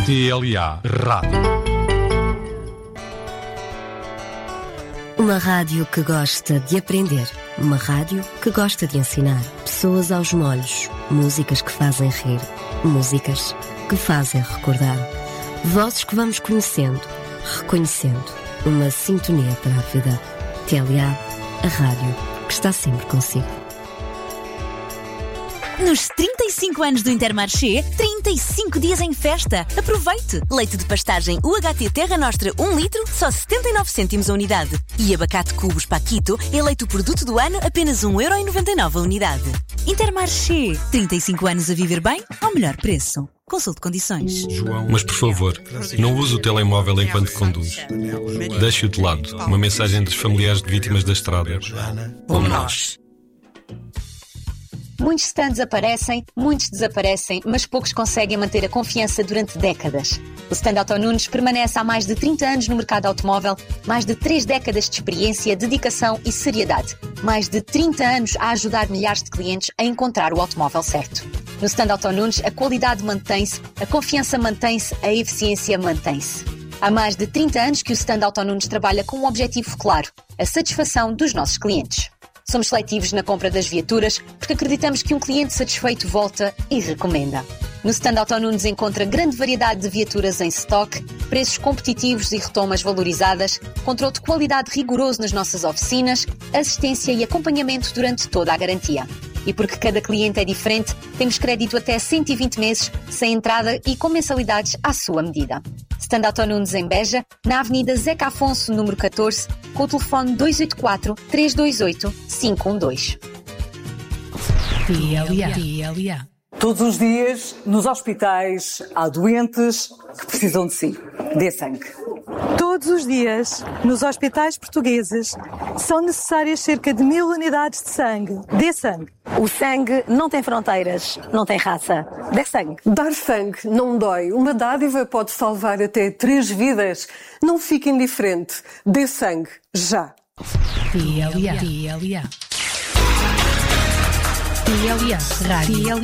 TLA Rádio. Uma rádio que gosta de aprender. Uma rádio que gosta de ensinar. Pessoas aos molhos. Músicas que fazem rir. Músicas que fazem recordar. Vozes que vamos conhecendo, reconhecendo. Uma sintonia para a vida. TLA, a rádio que está sempre consigo. Nos 35 anos do Intermarché, 35 dias em festa. Aproveite! Leite de pastagem UHT Terra Nostra 1 litro, só 79 cêntimos a unidade. E abacate Cubos Paquito, eleito o produto do ano, apenas 1,99€ a unidade. Intermarché, 35 anos a viver bem, ao melhor preço. Consulte condições. Mas por favor, não use o telemóvel enquanto conduz. Deixe-o de lado. Uma mensagem dos familiares de vítimas da estrada. Como nós. Muitos stands aparecem, muitos desaparecem, mas poucos conseguem manter a confiança durante décadas. O stand Auto Nunes permanece há mais de 30 anos no mercado automóvel, mais de 3 décadas de experiência, dedicação e seriedade. Mais de 30 anos a ajudar milhares de clientes a encontrar o automóvel certo. No stand Auto Nunes, a qualidade mantém-se, a confiança mantém-se, a eficiência mantém-se. Há mais de 30 anos que o stand Auto Nunes trabalha com um objetivo claro, a satisfação dos nossos clientes. Somos seletivos na compra das viaturas porque acreditamos que um cliente satisfeito volta e recomenda. No stand Auto Nunes encontra grande variedade de viaturas em stock, preços competitivos e retomas valorizadas, controle de qualidade rigoroso nas nossas oficinas, assistência e acompanhamento durante toda a garantia. E porque cada cliente é diferente, temos crédito até 120 meses, sem entrada e com mensalidades à sua medida. Stand Auto Nunes em Beja, na Avenida Zeca Afonso, número 14, com o telefone 284-328-512. TLA. Todos os dias, nos hospitais, há doentes que precisam de si. Dê sangue. Todos os dias, nos hospitais portugueses, são necessárias cerca de 1000 unidades de sangue. Dê sangue. O sangue não tem fronteiras, não tem raça. Dê sangue. Dar sangue não dói. Uma dádiva pode salvar até 3 vidas. Não fique indiferente. Dê sangue, já. TLA. Rádio.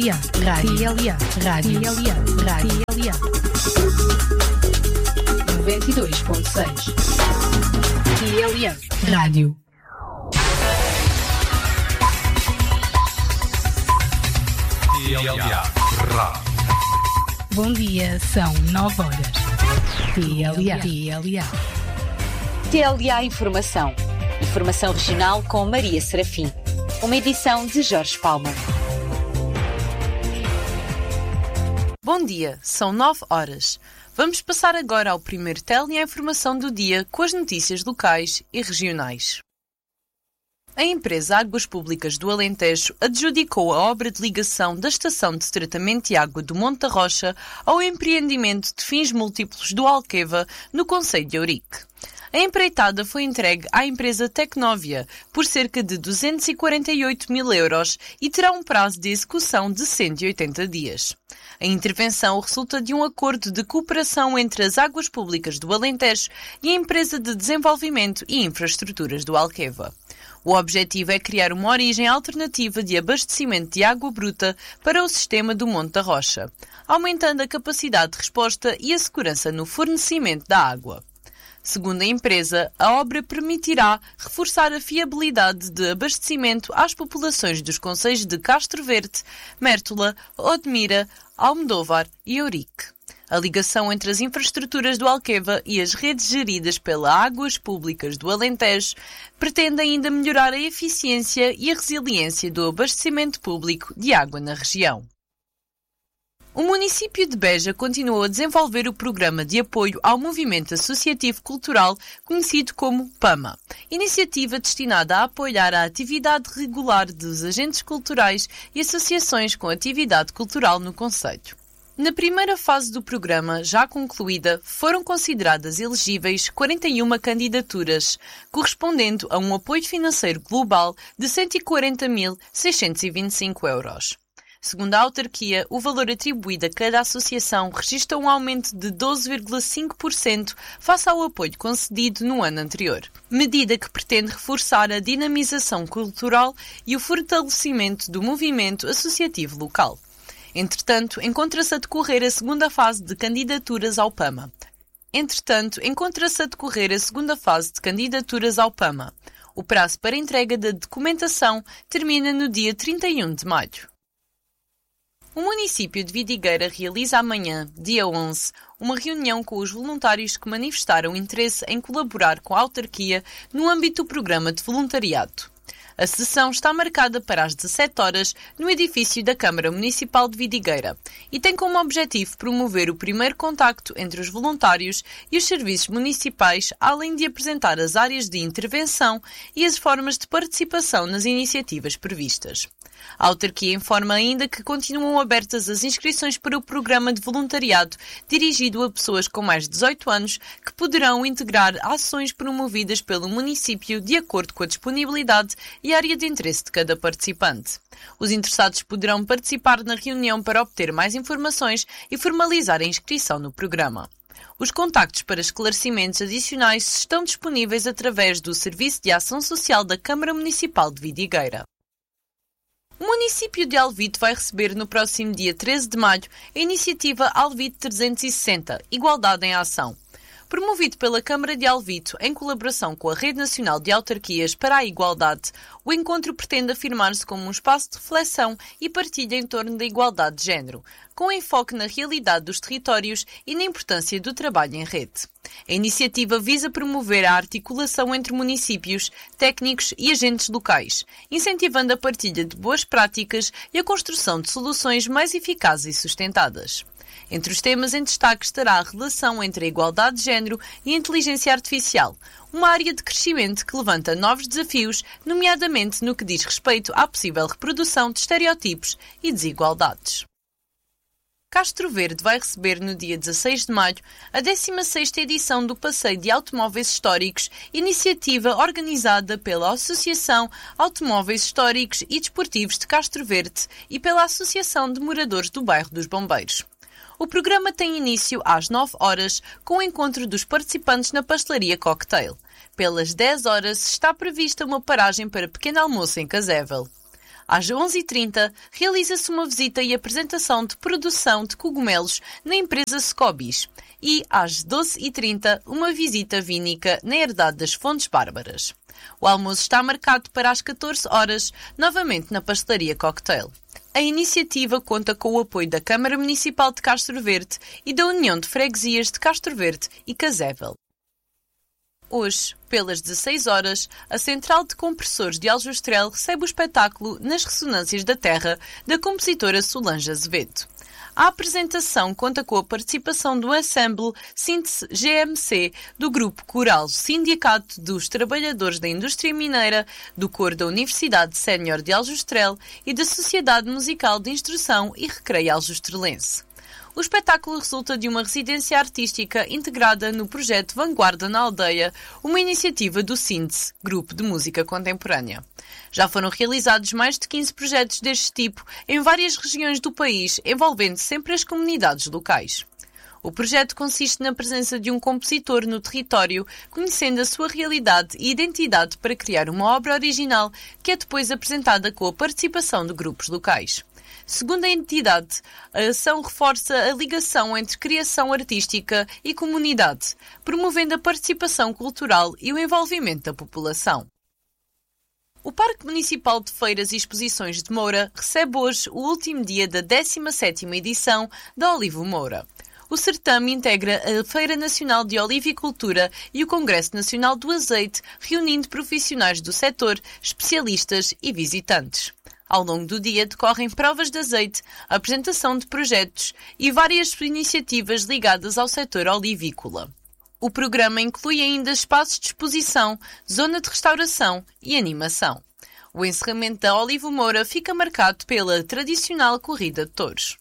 92.6. TLA Rádio. TLA Rádio. Bom dia, são 9 horas. TLA. TLA Informação. Informação regional com Maria Serafim. Uma edição de Jorge Palma. Bom dia, são 9 horas. Vamos passar agora ao primeiro TLA Informação do dia com as notícias locais e regionais. A empresa Águas Públicas do Alentejo adjudicou a obra de ligação da estação de tratamento de água do Monte da Rocha ao empreendimento de fins múltiplos do Alqueva, no concelho de Ourique. A empreitada foi entregue à empresa Tecnovia por cerca de 248 mil euros e terá um prazo de execução de 180 dias. A intervenção resulta de um acordo de cooperação entre as Águas Públicas do Alentejo e a Empresa de Desenvolvimento e Infraestruturas do Alqueva. O objetivo é criar uma origem alternativa de abastecimento de água bruta para o sistema do Monte da Rocha, aumentando a capacidade de resposta e a segurança no fornecimento da água. Segundo a empresa, a obra permitirá reforçar a fiabilidade de abastecimento às populações dos concelhos de Castro Verde, Mértola, Odmira, Almodóvar e Ourique. A ligação entre as infraestruturas do Alqueva e as redes geridas pela Águas Públicas do Alentejo pretende ainda melhorar a eficiência e a resiliência do abastecimento público de água na região. O município de Beja continuou a desenvolver o programa de apoio ao movimento associativo cultural conhecido como PAMA, iniciativa destinada a apoiar a atividade regular dos agentes culturais e associações com atividade cultural no concelho. Na primeira fase do programa, já concluída, foram consideradas elegíveis 41 candidaturas, correspondendo a um apoio financeiro global de 140.625 euros. Segundo a autarquia, o valor atribuído a cada associação registra um aumento de 12,5% face ao apoio concedido no ano anterior, medida que pretende reforçar a dinamização cultural e o fortalecimento do movimento associativo local. Entretanto, encontra-se a decorrer a segunda fase de candidaturas ao PAMA. O prazo para entrega da documentação termina no dia 31 de maio. O município de Vidigueira realiza amanhã, dia 11, uma reunião com os voluntários que manifestaram interesse em colaborar com a autarquia no âmbito do programa de voluntariado. A sessão está marcada para as 17 horas no edifício da Câmara Municipal de Vidigueira e tem como objetivo promover o primeiro contacto entre os voluntários e os serviços municipais, além de apresentar as áreas de intervenção e as formas de participação nas iniciativas previstas. A autarquia informa ainda que continuam abertas as inscrições para o programa de voluntariado dirigido a pessoas com mais de 18 anos que poderão integrar ações promovidas pelo município de acordo com a disponibilidade e área de interesse de cada participante. Os interessados poderão participar na reunião para obter mais informações e formalizar a inscrição no programa. Os contactos para esclarecimentos adicionais estão disponíveis através do Serviço de Ação Social da Câmara Municipal de Vidigueira. O município de Alvite vai receber no próximo dia 13 de maio a iniciativa Alvite 360, Igualdade em Ação. Promovido pela Câmara de Alvite em colaboração com a Rede Nacional de Autarquias para a Igualdade, o encontro pretende afirmar-se como um espaço de reflexão e partilha em torno da igualdade de género, com enfoque na realidade dos territórios e na importância do trabalho em rede. A iniciativa visa promover a articulação entre municípios, técnicos e agentes locais, incentivando a partilha de boas práticas e a construção de soluções mais eficazes e sustentadas. Entre os temas em destaque estará a relação entre a igualdade de género e a inteligência artificial, uma área de crescimento que levanta novos desafios, nomeadamente no que diz respeito à possível reprodução de estereótipos e desigualdades. Castro Verde vai receber no dia 16 de maio a 16ª edição do Passeio de Automóveis Históricos, iniciativa organizada pela Associação Automóveis Históricos e Desportivos de Castro Verde e pela Associação de Moradores do Bairro dos Bombeiros. O programa tem início às 9 horas, com o encontro dos participantes na pastelaria Cocktail. Pelas 10 horas está prevista uma paragem para pequeno almoço em Casével. Às 11h30, realiza-se uma visita e apresentação de produção de cogumelos na empresa Scobis. E, às 12h30, uma visita vínica na Herdade das Fontes Bárbaras. O almoço está marcado para as 14 horas, novamente na pastelaria Cocktail. A iniciativa conta com o apoio da Câmara Municipal de Castro Verde e da União de Freguesias de Castro Verde e Casével. Hoje, pelas 16 horas, a Central de Compressores de Aljustrel recebe o espetáculo Nas Ressonâncias da Terra, da compositora Solange Azevedo. A apresentação conta com a participação do ensemble Síntese GMC, do Grupo Coral Sindicato dos Trabalhadores da Indústria Mineira, do Coro da Universidade Sénior de Aljustrel e da Sociedade Musical de Instrução e Recreio Aljustrelense. O espetáculo resulta de uma residência artística integrada no projeto Vanguarda na Aldeia, uma iniciativa do Síntese, Grupo de Música Contemporânea. Já foram realizados mais de 15 projetos deste tipo em várias regiões do país, envolvendo sempre as comunidades locais. O projeto consiste na presença de um compositor no território, conhecendo a sua realidade e identidade para criar uma obra original que é depois apresentada com a participação de grupos locais. Segundo a entidade, a ação reforça a ligação entre criação artística e comunidade, promovendo a participação cultural e o envolvimento da população. O Parque Municipal de Feiras e Exposições de Moura recebe hoje o último dia da 17ª edição da Olivo Moura. O certame integra a Feira Nacional de Olivicultura e o Congresso Nacional do Azeite, reunindo profissionais do setor, especialistas e visitantes. Ao longo do dia decorrem provas de azeite, apresentação de projetos e várias iniciativas ligadas ao setor olivícola. O programa inclui ainda espaços de exposição, zona de restauração e animação. O encerramento da Olivo Moura fica marcado pela tradicional corrida de touros.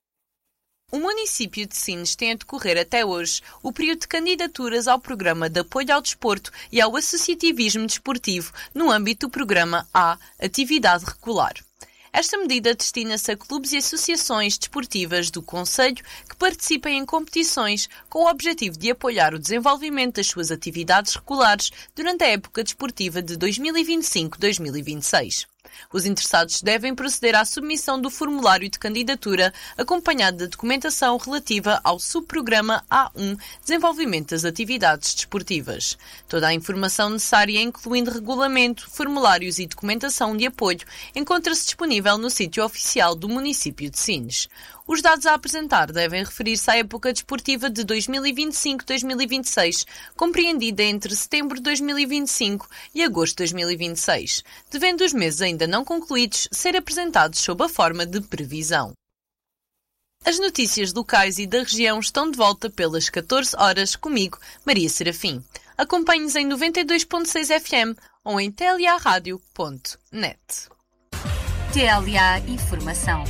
O município de Sines tem a decorrer até hoje o período de candidaturas ao Programa de Apoio ao Desporto e ao Associativismo Desportivo no âmbito do Programa A, Atividade Regular. Esta medida destina-se a clubes e associações desportivas do concelho que participem em competições com o objetivo de apoiar o desenvolvimento das suas atividades regulares durante a época desportiva de 2025-2026. Os interessados devem proceder à submissão do formulário de candidatura, acompanhado da documentação relativa ao subprograma A1 Desenvolvimento das Atividades Desportivas. Toda a informação necessária, incluindo regulamento, formulários e documentação de apoio, encontra-se disponível no sítio oficial do município de Sines. Os dados a apresentar devem referir-se à época desportiva de 2025-2026, compreendida entre setembro de 2025 e agosto de 2026, devendo os meses ainda não concluídos ser apresentados sob a forma de previsão. As notícias locais e da região estão de volta pelas 14 horas comigo, Maria Serafim. Acompanhe-nos em 92.6 FM ou em tlarradio.net. TLA Informação.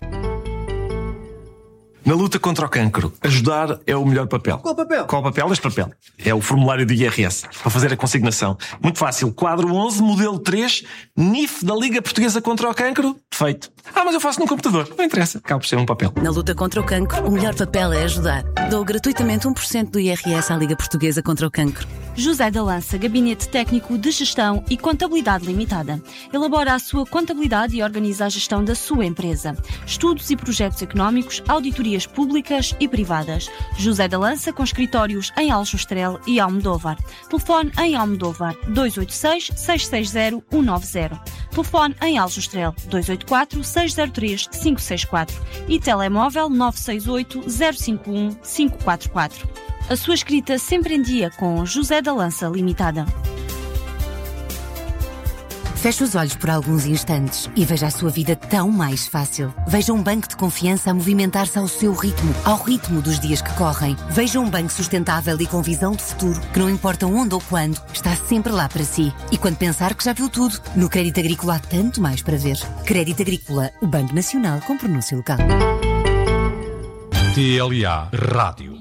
Na luta contra o cancro, ajudar é o melhor papel. Qual papel? Qual papel? Este papel. É o formulário do IRS, para fazer a consignação. Muito fácil. Quadro 11, modelo 3, NIF da Liga Portuguesa contra o Cancro. Feito. Mas eu faço num computador. Não interessa. Acaba por ser um papel. Na luta contra o cancro, o melhor papel é ajudar. Dou gratuitamente 1% do IRS à Liga Portuguesa contra o Cancro. José da Lança, Gabinete Técnico de Gestão e Contabilidade Limitada. Elabora a sua contabilidade e organiza a gestão da sua empresa. Estudos e projetos económicos, auditorias públicas e privadas. José da Lança, com escritórios em Aljustrel e Almodóvar. Telefone em Almodóvar 286-660-190. Telefone em Aljustrel 284-603-564 e telemóvel 968-051-544. A sua escrita sempre em dia com José da Lança Limitada. Feche os olhos por alguns instantes e veja a sua vida tão mais fácil. Veja um banco de confiança a movimentar-se ao seu ritmo, ao ritmo dos dias que correm. Veja um banco sustentável e com visão de futuro, que não importa onde ou quando, está sempre lá para si. E quando pensar que já viu tudo, no Crédito Agrícola há tanto mais para ver. Crédito Agrícola, o Banco Nacional com pronúncio local. TLA Rádio.